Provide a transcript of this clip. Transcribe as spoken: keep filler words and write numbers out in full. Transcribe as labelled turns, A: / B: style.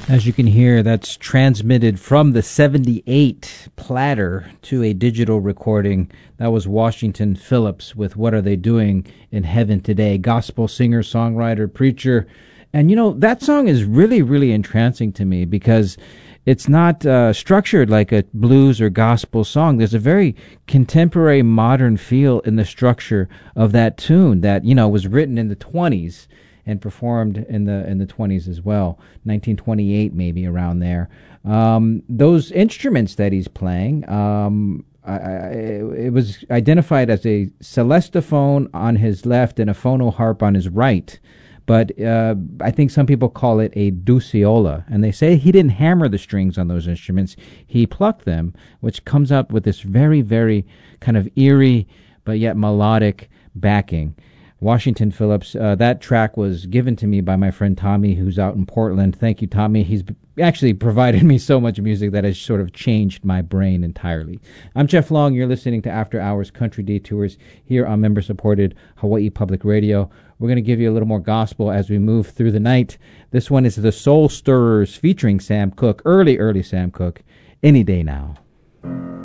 A: As you can hear, that's transmitted from the seventy-eight platter to a digital recording. That was Washington Phillips with What Are They Doing in Heaven Today? Gospel singer, songwriter, preacher. And, you know, that song is really, really entrancing to me because it's not uh, structured like a blues or gospel song. There's a very contemporary, modern feel in the structure of that tune that, you know, was written in the twenties and performed in the in the twenties as well, nineteen twenty-eight maybe, around there. Um, those instruments that he's playing, um, I, I, it was identified as a celestophone on his left and a phonoharp on his right. But uh, I think some people call it a dulciola, and they say he didn't hammer the strings on those instruments. He plucked them, which comes up with this very, very kind of eerie but yet melodic backing. Washington Phillips, uh, that track was given to me by my friend Tommy, who's out in Portland. Thank you, Tommy. He's actually provided me so much music that has sort of changed my brain entirely. I'm Jeff Long. You're listening to After Hours Country Detours here on member-supported Hawaii Public Radio. We're going to give you a little more gospel as we move through the night. This one is the Soul Stirrers featuring Sam Cooke, early, early Sam Cooke, Any Day Now.